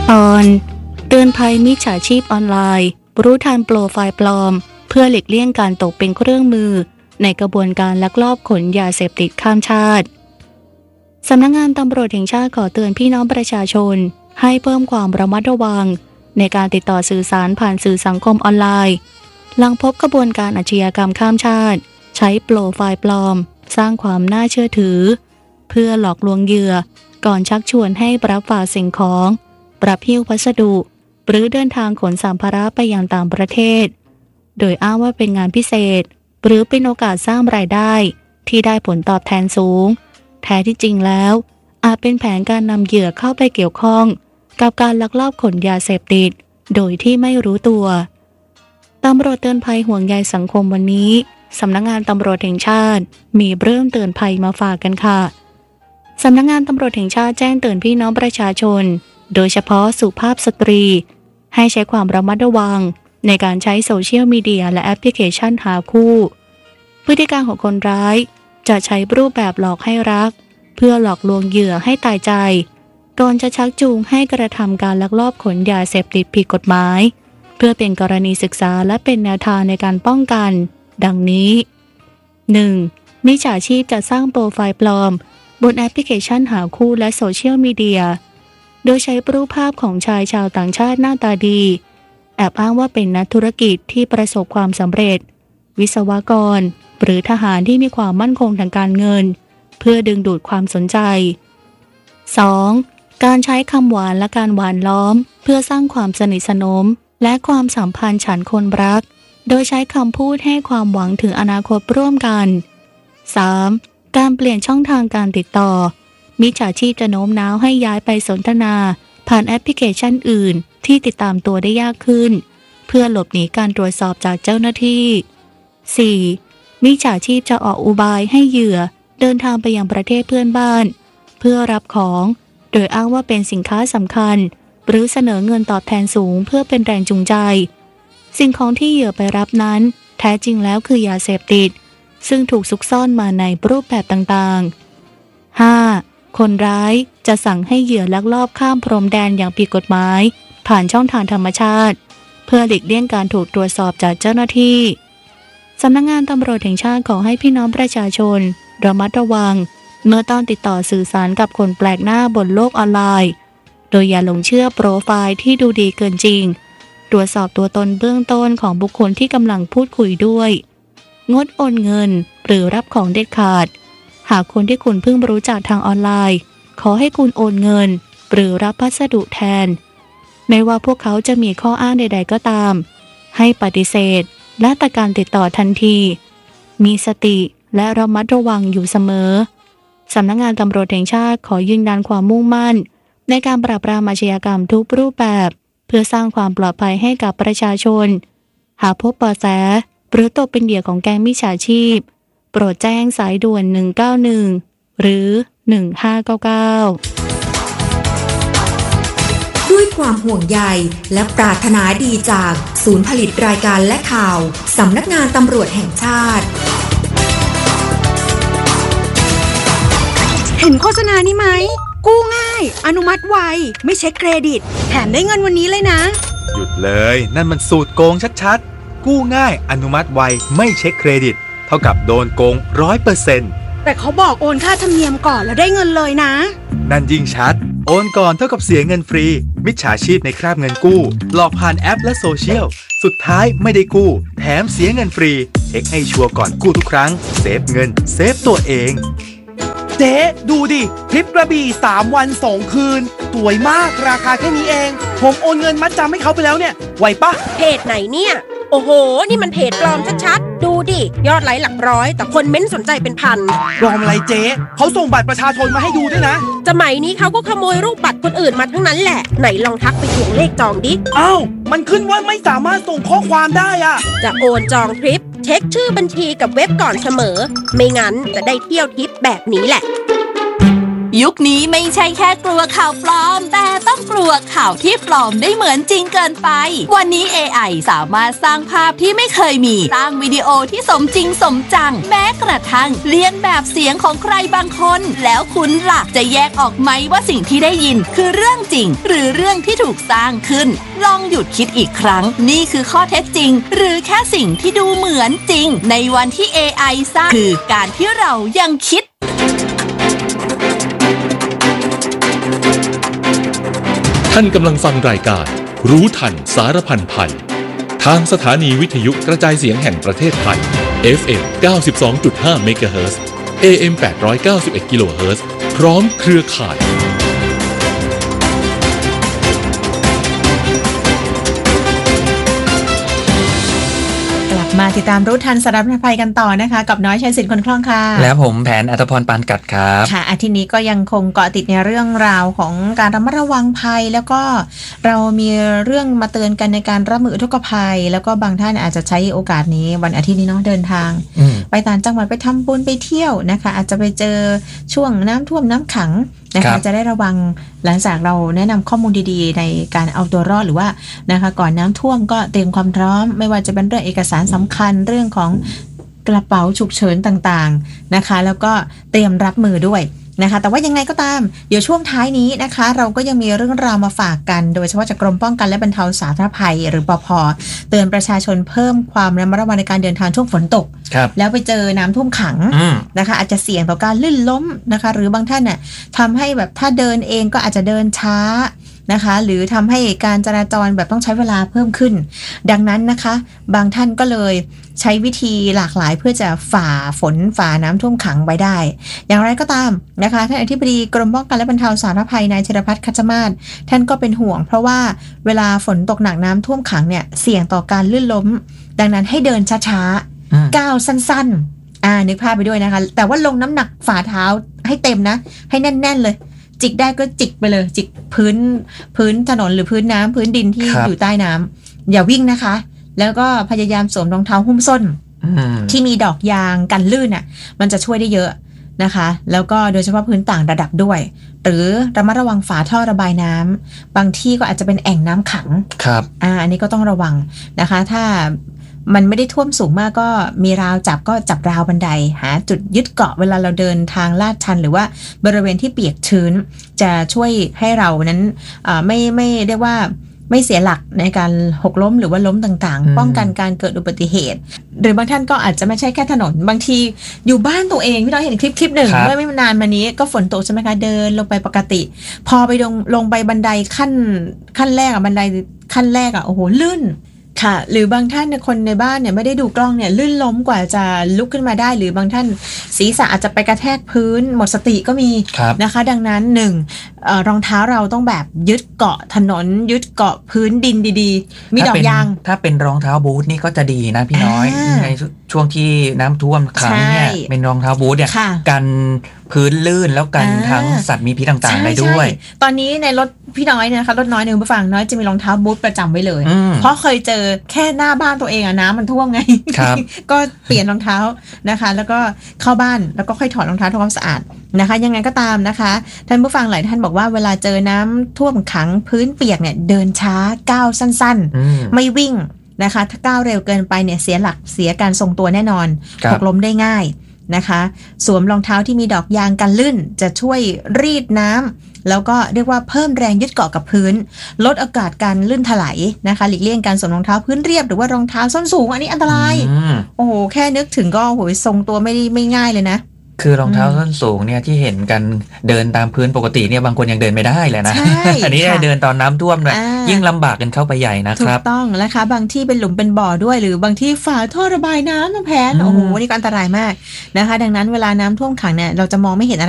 ตอนเตือนภัยมิจฉาชีพออนไลน์รู้ทันโปรไฟล์ปลอมเพื่อหลีกเลี่ยงการตกเป็นเครื่องมือในกระบวนการลักลอบขนยาเสพติดข้ามชาติสำนักงานตำรวจแห่งชาติขอเตือนพี่น้องประชาชนให้เพิ่มความระมัดระวังในการติดต่อสื่อสารผ่านสื่อสังคมออนไลน์หลังพบกระบวนการอาชญากรรมข้ามชาติใช้โปรไฟล์ปลอมสร้างความน่าเชื่อถือเพื่อหลอกลวงเหยื่อก่อนชักชวนให้รับฝากสิ่งของรับหิ้วพัสดุหรือเดินทางขนสัมภาระไปยังต่างประเทศโดยอ้างว่าเป็นงานพิเศษหรือเป็นโอกาสสร้างรายได้ที่ได้ผลตอบแทนสูงแท้ที่จริงแล้วอาจเป็นแผนการนำเหยื่อเข้าไปเกี่ยวข้องกับการลักลอบขนยาเสพติดโดยที่ไม่รู้ตัวตำรวจเตือนภัยห่วงใยสังคมวันนี้สำนักงานตำรวจแห่งชาติมีเรื่องเตือนภัยมาฝากกันค่ะสำนักงานตำรวจแห่งชาติแจ้งเตือนพี่น้องประชาชนโดยเฉพาะสุภาพสตรีให้ใช้ความระมัดระวังในการใช้โซเชียลมีเดียและแอปพลิเคชันหาคู่พฤติการของคนร้ายจะใช้รูปแบบหลอกให้รักเพื่อหลอกลวงเหยื่อให้ตายใจก่อนจะชักจูงให้กระทำการลักลอบขนยาเสพติดผิดกฎหมายเพื่อเป็นกรณีศึกษาและเป็นแนวทางในการป้องกันดังนี้ 1. มิจฉาชีพจะสร้างโปรไฟล์ปลอมบนแอปพลิเคชันหาคู่และโซเชียลมีเดียโดยใช้รูปภาพของชายชาวต่างชาติหน้าตาดีแอบอ้างว่าเป็นนักธุรกิจที่ประสบความสำเร็จวิศวกรหรือทหารที่มีความมั่นคงทางการเงินเพื่อดึงดูดความสนใจ 2. การใช้คำหวานและการหวานล้อมเพื่อสร้างความสนิทสนมและความสัมพันธ์ฉันคนรักโดยใช้คำพูดให้ความหวังถึงอนาคตร่วมกัน 3. การเปลี่ยนช่องทางการติดต่อมิจฉาชีพจะโน้มน้าวให้ย้ายไปสนทนาผ่านแอปพลิเคชันอื่นที่ติดตามตัวได้ยากขึ้นเพื่อหลบหนีการตรวจสอบจากเจ้าหน้าที่ 4. มิจฉาชีพจะออกอุบายให้เหยื่อเดินทางไปยังประเทศเพื่อนบ้านเพื่อรับของโดยอ้างว่าเป็นสินค้าสำคัญหรือเสนอเงินตอบแทนสูงเพื่อเป็นแรงจูงใจสิ่งของที่เหยื่อไปรับนั้นแท้จริงแล้วคือยาเสพติดซึ่งถูกซุกซ่อนมาในรูปแบบต่างๆ 5. คนร้ายจะสั่งให้เหยื่อลักลอบข้ามพรมแดนอย่างผิดกฎหมายผ่านช่องทางธรรมชาติเพื่อหลีกเลี่ยงการถูกตรวจสอบจากเจ้าหน้าที่สำนักงานตำรวจแห่งชาติขอให้พี่น้องประชาชนระมัดระวังเมื่อต้องติดต่อสื่อสารกับคนแปลกหน้าบนโลกออนไลน์โดยอย่าหลงเชื่อโปรไฟล์ที่ดูดีเกินจริงตรวจสอบตัวตนเบื้องต้นของบุคคลที่กำลังพูดคุยด้วยงดโอนเงินหรือรับของเด็ดขาดหากคนที่คุณเพิ่งรู้จักทางออนไลน์ขอให้คุณโอนเงินหรือรับพัสดุแทนไม่ว่าพวกเขาจะมีข้ออ้างใดๆก็ตามให้ปฏิเสธและตัดการติดต่อทันทีมีสติและระมัดระวังอยู่เสมอสำนักงานตำรวจแห่งชาติขอยืนยันความมุ่งมั่นในการปราบปรามอาชญากรรมทุกรูปแบบเพื่อสร้างความปลอดภัยให้กับประชาชนหากพบเบาะแสหรือตกเป็นเหยื่อของแก๊งมิจฉาชีพโปรดแจ้งสายด่วน191หรือ1599 ด้วยความห่วงใยและปรารถนาดีจากศูนย์ผลิตรายการและข่าวสำนักงานตำรวจแห่งชาติเห็นโฆษณานี้ไหมกู้ง่ายอนุมัติไวไม่เช็คเครดิตแถมได้เงินวันนี้เลยนะหยุดเลยนั่นมันสูตรโกงชัดๆกู้ง่ายอนุมัติไวไม่เช็คเครดิตเท่ากับโดนโกง 100% แต่เขาบอกโอนค่าธรรมเนียมก่อนแล้วได้เงินเลยนะนั่นยิ่งชัดโอนก่อนเท่ากับเสียเงินฟรีมิจฉาชีพในคราบเงินกู้หลอกผ่านแอปและโซเชียลสุดท้ายไม่ได้กู้แถมเสียเงินฟรีเช็คให้ชัวร์ก่อนกู้ทุกครั้งเซฟเงินเซฟตัวเองเจ๊ดูดิทริปกระบี่3 วัน 2 คืนสวยมากราคาแค่นี้เองผมโอนเงินมัดจำให้เขาไปแล้วเนี่ยไหวปะเพจไหนเนี่ยโอ้โหนี่มันเพจปลอมชัดๆดูดิยอดไลค์หลักร้อยแต่คนเม้นสนใจเป็นพันปลอมอะไรเจ๊เขาส่งบัตรประชาชนมาให้ดูด้วยนะสมัยนี้เขาก็ขโมยรูปบัตรคนอื่นมาทั้งนั้นแหละไหนลองทักไปทวงเลขจองดิอ้าวมันขึ้นว่าไม่สามารถส่งข้อความได้อะจะโอนจองทริปเช็คชื่อบัญชีกับเว็บก่อนเสมอไม่งั้นจะได้เที่ยวทริปแบบนี้แหละยุคนี้ไม่ใช่แค่กลัวข่าวปลอมแต่ต้องกลัวข่าวที่ปลอมได้เหมือนจริงเกินไปวันนี้ AI สามารถสร้างภาพที่ไม่เคยมีสร้างวิดีโอที่สมจริงสมจังแม้กระทั่งเลียนแบบเสียงของใครบางคนแล้วคุณล่ะจะแยกออกไหมว่าสิ่งที่ได้ยินคือเรื่องจริงหรือเรื่องที่ถูกสร้างขึ้นลองหยุดคิดอีกครั้งนี่คือข้อเท็จจริงหรือแค่สิ่งที่ดูเหมือนจริงในวันที่ AI สร้างคือการที่เรายังคิดท่านกำลังฟังรายการรู้ทันสารพันภัยทางสถานีวิทยุกระจายเสียงแห่งประเทศไทย FM 92.5 เมกะเฮิรตซ์ AM 891 กิโลเฮิรตซ์พร้อมเครือข่ายมาติดตามรู้ทันสารพันภัยกันต่อนะคะกับน้อยชัยศิลป์คนคล่องค่ะและผมแผนอัธพรปานกัดครับค่ะอาทิตย์นี้ก็ยังคงเกาะติดในเรื่องราวของการระมัดระวังภัยแล้วก็เรามีเรื่องมาเตือนกันในการรับมืออุทกภัยแล้วก็บางท่านอาจจะใช้โอกาสนี้วันอาทิตย์นี้เนาะเดินทางไปต่างจังหวัดไปทำบุญไปเที่ยวนะคะอาจจะไปเจอช่วงน้ำท่วมน้ำขังนะคะจะได้ระวังหลังจากเราแนะนำข้อมูลดีๆในการเอาตัวรอดหรือว่านะคะก่อนน้ำท่วมก็เตรียมความพร้อมไม่ว่าจะเป็นเรื่องเอกสารสำคัญเรื่องของกระเป๋าฉุกเฉินต่างๆนะคะแล้วก็เตรียมรับมือด้วยนะคะแต่ว่ายังไงก็ตามเดี๋ยวช่วงท้ายนี้นะคะเราก็ยังมีเรื่องราวมาฝากกันโดยเฉพาะจากกรมป้องกันและบรรเทาสาธารณภัยหรือปภ.เตือนประชาชนเพิ่มความระมัดระวังในการเดินทางช่วงฝนตกแล้วไปเจอน้ำท่วมขังนะคะอาจจะเสี่ยงต่อการลื่นล้มนะคะหรือบางท่านน่ะทำให้แบบถ้าเดินเองก็อาจจะเดินช้านะคะหรือทำให้การจราจรแบบต้องใช้เวลาเพิ่มขึ้นดังนั้นนะคะบางท่านก็เลยใช้วิธีหลากหลายเพื่อจะฝ่าฝนฝ่าน้ำท่วมขังไว้ได้อย่างไรก็ตามนะคะท่านอธิบดีกรมป้องกันและบรรเทาสาธารณภัยนายธีรพัฒน์คัจฉมาศท่านก็เป็นห่วงเพราะว่าเวลาฝนตกหนักน้ำท่วมขังเนี่ยเสี่ยงต่อการลื่นล้มดังนั้นให้เดินช้าๆก้าวสั้นๆนึกภาพไปด้วยนะคะแต่ว่าลงน้ำหนักฝ่าเท้าให้เต็มนะให้แน่นๆเลยจิกได้ก็จิกไปเลยจิกพื้นถนนหรือพื้นน้ำพื้นดินที่อยู่ใต้น้ำอย่าวิ่งนะคะแล้วก็พยายามสวมรองเท้าหุ้มส้นที่มีดอกยางกันลื่นมันจะช่วยได้เยอะนะคะแล้วก็โดยเฉพาะพื้นต่างระดับด้วยหรือระมัดระวังฝาท่อระบายน้ำบางที่ก็อาจจะเป็นแอ่งน้ำขังครับอันนี้ก็ต้องระวังนะคะถ้ามันไม่ได้ท่วมสูงมากก็มีราวจับก็จับราวบันไดหาจุดยึดเกาะเวลาเราเดินทางลาดชันหรือว่าบริเวณที่เปียกชื้นจะช่วยให้เรานั้นไม่เรียกว่าไม่เสียหลักในการหกล้มหรือว่าล้มต่างๆป้องกันการเกิดอุบัติเหตุหรือบางท่านก็อาจจะไม่ใช่แค่ถนนบางทีอยู่บ้านตัวเองพี่น้อยเห็นคลิปหนึ่งเมื่อไม่นานมานี้ก็ฝนตกใช่ไหมคะเดินลงไปปกติพอไปลงไปบันไดขั้นแรกบันไดขั้นแรกโอ้โหลื่นค่ะหรือบางท่านคนในบ้านเนี่ยไม่ได้ดูกล้องเนี่ยลื่นล้มกว่าจะลุกขึ้นมาได้หรือบางท่านศีรษะอาจจะไปกระแทกพื้นหมดสติก็มีนะคะดังนั้นรองเท้าเราต้องแบบยึดเกาะถนนยึดเกาะพื้นดินดีๆมีดอกยางถ้าเป็นรองเท้าบูทนี่ก็จะดีนะพี่น้อยในช่วงที่น้ำท่วมครั้งเนี่ยเป็นรองเท้าบูทเนี่ยกันพื้นลื่นแล้วกันทั้งสัตว์มีพิษต่างๆได้ด้วยตอนนี้ในรถพี่น้อยนะคะรถน้อยหนึ่งผู้ฟังน้อยจะมีรองเท้าบูทประจำไว้เลยเพราะเคยเจอแค่หน้าบ้านตัวเองน้ำมันท่วมไง ก็เปลี่ยนรองเท้านะคะแล้วก็เข้าบ้านแล้วก็ค่อยถอดรองเท้าทำความสะอาดนะคะยังไงก็ตามนะคะท่านผู้ฟังหลายท่านบอกว่าเวลาเจอน้ำท่วมขังพื้นเปียกเนี่ยเดินช้าก้าวสั้นๆไม่วิ่งนะคะถ้าก้าวเร็วเกินไปเนี่ยเสียหลักเสียการทรงตัวแน่นอนหกล้มได้ง่ายนะคะสวมรองเท้าที่มีดอกยางกันลื่นจะช่วยรีดน้ำแล้วก็เรียกว่าเพิ่มแรงยึดเกาะกับพื้นลดโอกาสการลื่นถลายนะคะหลีกเลี่ยงการสวมรองเท้าพื้นเรียบหรือว่ารองเท้าส้นสูงอันนี้อันตรายโอ้โหแค่นึกถึงก็โอ้โหทรงตัวไม่ง่ายเลยนะคือรองเท้าส้นสูงเนี่ยที่เห็นกันเดินตามพื้นปกติเนี่ยบางคนยังเดินไม่ได้เลยนะ อันนี้เดินตอนน้ำท่วมเนี่ยยิ่งลำบากกันเข้าไปใหญ่นะครับถูกต้องนะคะบางที่เป็นหลุมเป็นบ่อด้วยหรือบางที่ฝาท่อระบายน้ำแผนโอ้โหนี่ก็อันตรายมากนะคะดังนั้นเวลาน้ำท่วมขังเนี่ยเราจะมองไม่เห็นอะไร